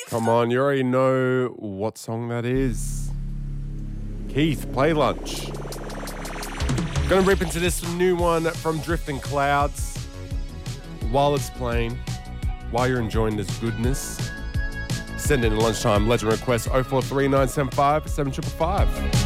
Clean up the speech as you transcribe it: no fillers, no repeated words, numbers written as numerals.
Come on, you already know what song that is. Keith, play lunch. Gonna rip into this new one from Drifting Clouds. While it's playing, while you're enjoying this goodness, send in a lunchtime legend request 043975 7555.